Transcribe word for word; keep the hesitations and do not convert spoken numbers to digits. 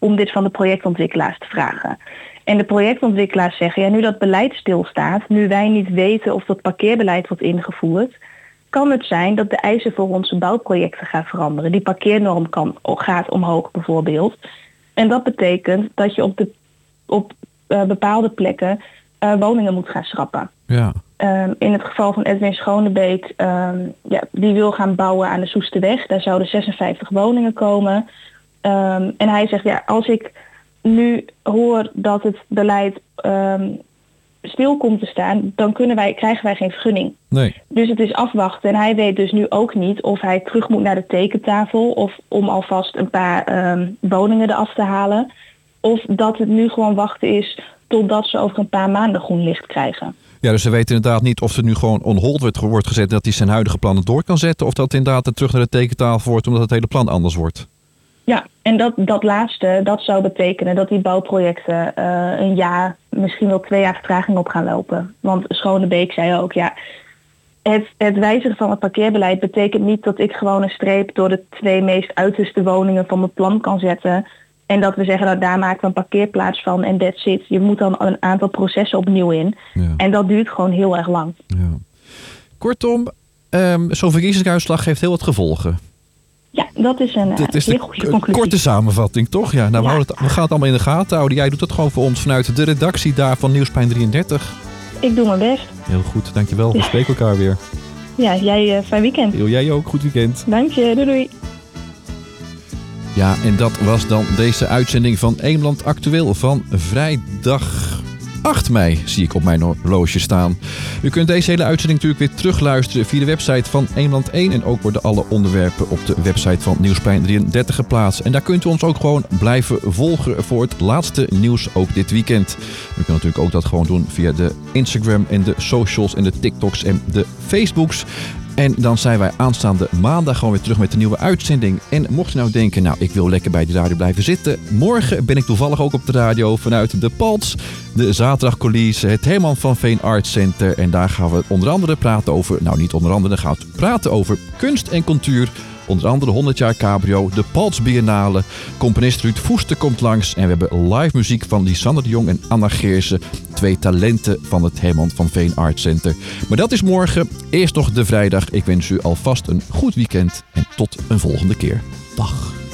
om dit van de projectontwikkelaars te vragen. En de projectontwikkelaars zeggen, ja, nu dat beleid stilstaat, nu wij niet weten of dat parkeerbeleid wordt ingevoerd, kan het zijn dat de eisen voor onze bouwprojecten gaan veranderen. Die parkeernorm kan, gaat omhoog bijvoorbeeld. En dat betekent dat je op, de, op uh, bepaalde plekken uh, woningen moet gaan schrappen. Ja. Um, in het geval van Edwin Schonebeek, um, ja, die wil gaan bouwen aan de Soesterweg. Daar zouden zesenvijftig woningen komen. Um, en hij zegt, ja, als ik nu hoor dat het beleid um, stil komt te staan, dan kunnen wij, krijgen wij geen vergunning. Nee. Dus het is afwachten. En hij weet dus nu ook niet of hij terug moet naar de tekentafel of om alvast een paar um, woningen eraf te halen. Of dat het nu gewoon wachten is totdat ze over een paar maanden groen licht krijgen. Ja, dus ze weten inderdaad niet of het nu gewoon on hold wordt, wordt gezet, dat hij zijn huidige plannen door kan zetten, of dat het inderdaad terug naar de tekentafel wordt omdat het hele plan anders wordt. Ja, en dat, dat laatste, dat zou betekenen dat die bouwprojecten uh, een jaar, misschien wel twee jaar vertraging op gaan lopen. Want Schonebeek zei ook, ja, het, het wijzigen van het parkeerbeleid betekent niet dat ik gewoon een streep door de twee meest uiterste woningen van mijn plan kan zetten. En dat we zeggen, nou, daar maken we een parkeerplaats van en that's it. Je moet dan een aantal processen opnieuw in. Ja. En dat duurt gewoon heel erg lang. Ja. Kortom, um, zo'n verkiezingsuitslag heeft heel wat gevolgen. Ja, dat is een dat is heel goede conclusie. Korte samenvatting, toch? Ja, nou, ja. We, het, we gaan het allemaal in de gaten houden. Jij doet het gewoon voor ons vanuit de redactie daar van Nieuwsplein drieëndertig. Ik doe mijn best. Heel goed, dankjewel. We spreken elkaar weer. Ja, jij uh, fijn weekend. Heel, jij ook, goed weekend. Dank je, doei doei. Ja, en dat was dan deze uitzending van Eemland Actueel van vrijdag acht mei, zie ik op mijn horloge staan. U kunt deze hele uitzending natuurlijk weer terugluisteren via de website van Eemland één. En ook worden alle onderwerpen op de website van Nieuwsplein drieëndertig geplaatst. En daar kunt u ons ook gewoon blijven volgen voor het laatste nieuws ook dit weekend. U kunt natuurlijk ook dat gewoon doen via de Instagram en de socials en de TikToks en de Facebooks. En dan zijn wij aanstaande maandag gewoon weer terug met een nieuwe uitzending. En mocht je nou denken, nou, ik wil lekker bij de radio blijven zitten. Morgen ben ik toevallig ook op de radio vanuit de Pals. De zaterdagcoulisse, het Herman van Veen Art Center. En daar gaan we onder andere praten over, nou niet onder andere, dan gaan we praten over kunst en cultuur. Onder andere honderd jaar Cabrio, de Pals Biennale. Componist Ruud Voester komt langs. En we hebben live muziek van Lisanne de Jong en Anna Geersen. Twee talenten van het Herman van Veen Art Center. Maar dat is morgen. Eerst nog de vrijdag. Ik wens u alvast een goed weekend. En tot een volgende keer. Dag.